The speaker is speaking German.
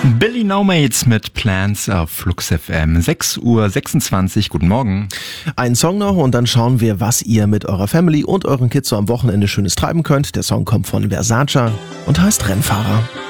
Billy No Mates mit Plans auf Flux FM. 6:26 Uhr. Guten Morgen. Einen Song noch und dann schauen wir, was ihr mit eurer Family und euren Kids so am Wochenende Schönes treiben könnt. Der Song kommt von Versace und heißt Rennfahrer.